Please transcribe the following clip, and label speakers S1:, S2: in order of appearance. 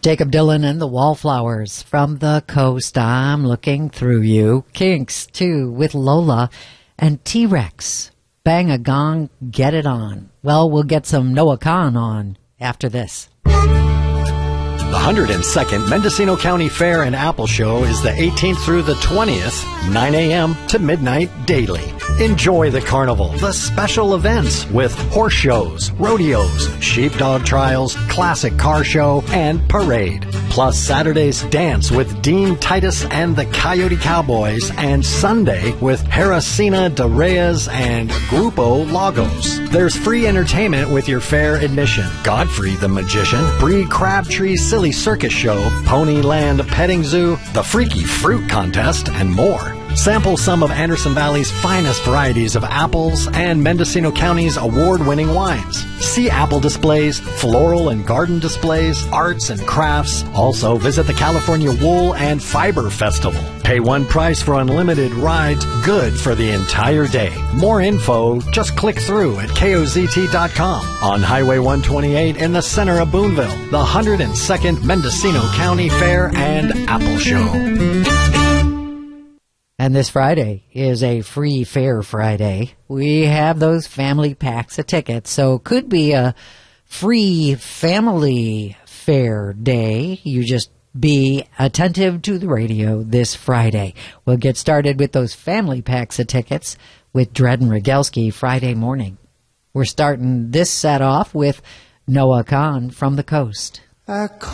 S1: Jacob Dylan and the Wallflowers from the Coast. I'm looking through you. Kinks, too, with Lola. And T-Rex, Bang a Gong, Get It On. Well, we'll get some Noah Kahan on after this.
S2: The 102nd Mendocino County Fair and Apple Show is the 18th through the 20th, 9 a.m. to midnight daily. Enjoy the carnival, the special events with horse shows, rodeos, sheepdog trials, classic car show, and parade. Plus Saturday's dance with Dean Titus and the Coyote Cowboys, and Sunday with Harricina de Reyes and Grupo Lagos. There's free entertainment with your fair admission. Godfrey the Magician, Bree Crabtree Silly Circus Show, Ponyland Petting Zoo, the Freaky Fruit Contest, and more. Sample some of Anderson Valley's finest varieties of apples and Mendocino County's award-winning wines. See apple displays, floral and garden displays, arts and crafts. Also visit the California Wool and Fiber Festival. Pay one price for unlimited rides, good for the entire day. More info, just click through at KOZT.com. On Highway 128 in the center of Boonville, the 102nd Mendocino County Fair and Apple Show.
S1: And this Friday is a free fair Friday. We have those family packs of tickets, so could be a free family fair day. You just be attentive to the radio this Friday. We'll get started with those family packs of tickets with Dred and Rogelski Friday morning. We're starting this set off with Noah Kahan from the Coast.